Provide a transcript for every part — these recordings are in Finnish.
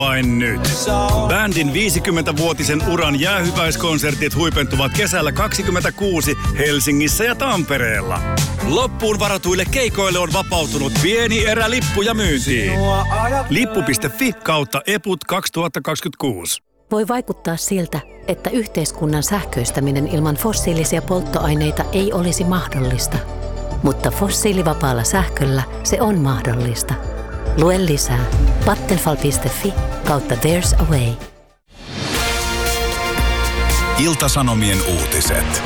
vain nyt. Bändin 50-vuotisen uran jäähyväiskonsertit huipentuvat kesällä 2026 Helsingissä ja Tampereella. Loppuun varatuille keikoille on vapautunut pieni erä lippuja myyntiin. Lippu.fi/EPUT 2026. Voi vaikuttaa siltä, että yhteiskunnan sähköistäminen ilman fossiilisia polttoaineita ei olisi mahdollista. Mutta fossiilivapaalla sähköllä se on mahdollista. Lue lisää vattenfall.fi/There's a way. Ilta-Sanomien uutiset.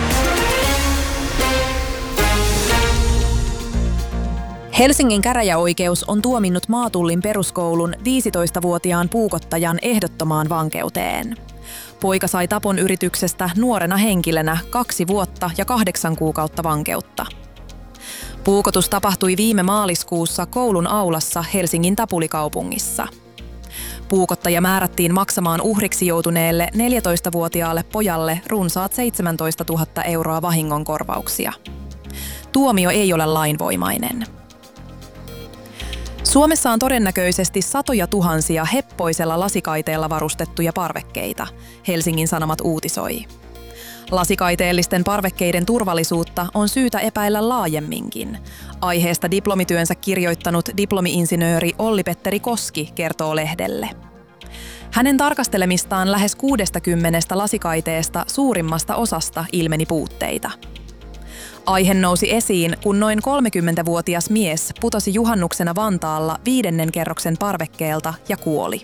Helsingin käräjäoikeus on tuominnut Maatullin peruskoulun 15-vuotiaan puukottajan ehdottomaan vankeuteen. Poika sai tapon yrityksestä nuorena henkilönä 2 vuotta ja 8 kuukautta vankeutta. Puukotus tapahtui viime maaliskuussa koulun aulassa Helsingin Tapulikaupungissa. Puukottaja määrättiin maksamaan uhriksi joutuneelle 14-vuotiaalle pojalle runsaat 17 000 euroa vahingonkorvauksia. Tuomio ei ole lainvoimainen. Suomessa on todennäköisesti satoja tuhansia heppoisella lasikaiteella varustettuja parvekkeita, Helsingin Sanomat uutisoi. Lasikaiteellisten parvekkeiden turvallisuutta on syytä epäillä laajemminkin. Aiheesta diplomityönsä kirjoittanut diplomi-insinööri Olli-Petteri Koski kertoo lehdelle. Hänen tarkastelemistaan lähes 60 lasikaiteesta suurimmasta osasta ilmeni puutteita. Aihe nousi esiin, kun noin 30-vuotias mies putosi juhannuksena Vantaalla 5. kerroksen parvekkeelta ja kuoli.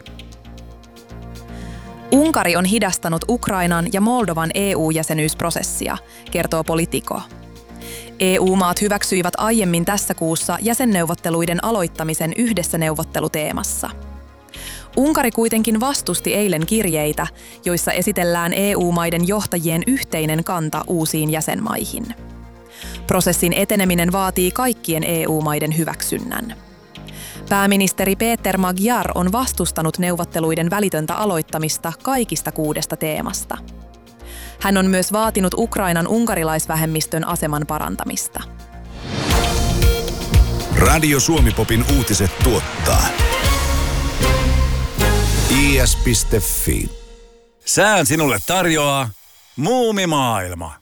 Unkari on hidastanut Ukrainan ja Moldovan EU-jäsenyysprosessia, kertoo Politico. EU-maat hyväksyivät aiemmin tässä kuussa jäsenneuvotteluiden aloittamisen yhdessä neuvotteluteemassa. Unkari kuitenkin vastusti eilen kirjeitä, joissa esitellään EU-maiden johtajien yhteinen kanta uusiin jäsenmaihin. Prosessin eteneminen vaatii kaikkien EU-maiden hyväksynnän. Pääministeri Peter Magyar on vastustanut neuvotteluiden välitöntä aloittamista kaikista 6 teemasta. Hän on myös vaatinut Ukrainan unkarilaisvähemmistön aseman parantamista. Radio Suomi-popin uutiset tuottaa is.fi. Sään sinulle tarjoaa Muumimaailma.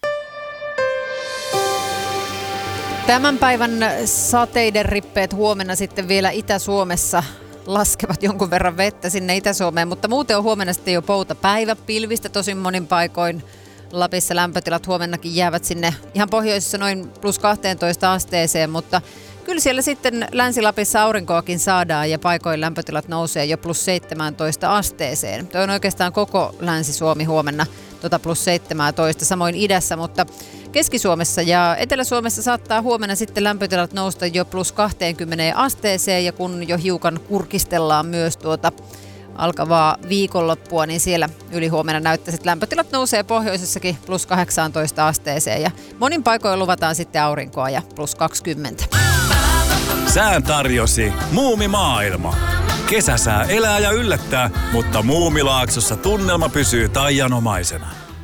Tämän päivän sateiden rippeet huomenna sitten vielä Itä-Suomessa laskevat jonkun verran vettä sinne Itä-Suomeen, mutta muuten on huomenna sitten jo poutapäivä, pilvistä tosin monin paikoin. Lapissa lämpötilat huomennakin jäävät sinne ihan pohjoisessa noin plus 12 asteeseen, mutta kyllä siellä sitten Länsi-Lapissa aurinkoakin saadaan ja paikoin lämpötilat nousee jo plus 17 asteeseen. Tuo on oikeastaan koko Länsi-Suomi huomenna plus 17, samoin idässä, mutta Keski-Suomessa ja Etelä-Suomessa saattaa huomenna sitten lämpötilat nousta jo plus 20 asteeseen ja kun jo hiukan kurkistellaan myös alkavaa viikonloppua, niin siellä ylihuomenna näyttäisi, että lämpötilat nousee pohjoisessakin plus 18 asteeseen ja monin paikoin luvataan sitten aurinkoa ja plus 20. Sään tarjosi Muumimaailma. Kesäsää elää ja yllättää, mutta Muumilaaksossa tunnelma pysyy taianomaisena.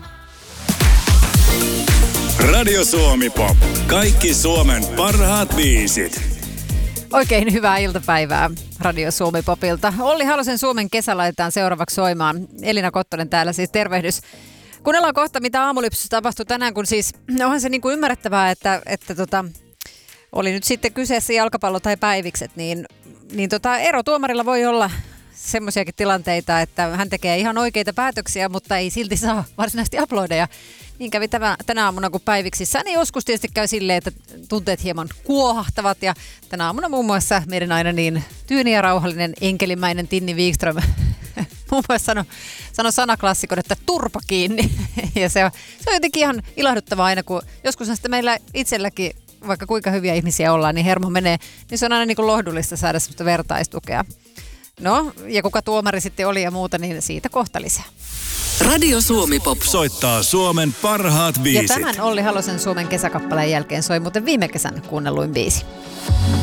Radio Suomi Pop. Kaikki Suomen parhaat biisit. Oikein hyvää iltapäivää Radio Suomi Popilta. Olli Halosen Suomen kesä laitetaan seuraavaksi soimaan. Elina Kottonen täällä siis, tervehdys. Kuunnellaan kohta, mitä aamulypsyssä tapahtui tänään, kun siis onhan se niin kuin ymmärrettävää, että oli nyt sitten kyseessä jalkapallo tai päivikset, niin erotuomarilla voi olla semmoisiakin tilanteita, että hän tekee ihan oikeita päätöksiä, mutta ei silti saa varsinaisesti aplodeja. Niin kävi tänä aamuna kuin päiviksissä. Niin joskus tietysti käy silleen, että tunteet hieman kuohahtavat. Ja tänä aamuna muun muassa meidän aina niin tyyni ja rauhallinen enkelimäinen Tinni Wikström muun muassa sanoi sanaklassikon, että turpa kiinni. Ja se on jotenkin ihan ilahduttavaa aina, kun joskus sitten meillä itselläkin, vaikka kuinka hyviä ihmisiä ollaan, niin hermo menee, niin se on aina niin kuin lohdullista saada sellaista vertaistukea. No, ja kuka tuomari sitten oli ja muuta, niin siitä kohta lisää. Radio Suomi Pop Soittaa Suomen parhaat biisit. Ja tämän Olli Halosen Suomen kesäkappaleen jälkeen soi muuten viime kesän kuunnelluin biisi.